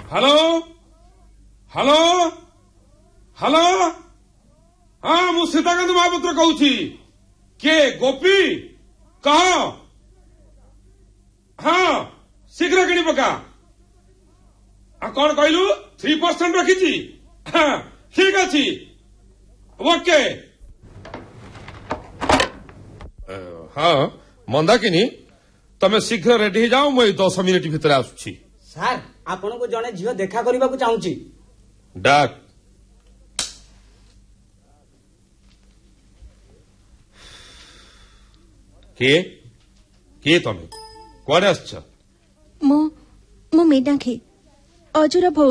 hello hello hello हाँ मु सीताकांत महापात्र कहूँ के गोपी कह हाँ शीघ्र किणी पका कौन कहलु 3% रखी हाँ ठीक अच्छी ओके हाँ मंदाकिनी तमे शीघ्र रेडी हो जाओ मुझे 10 मिनिट भितर आसुची सार आपन को जने झियो देखा करबा को चाहूची डाक के तमे कुआडे आछ मो मीना खे अजुर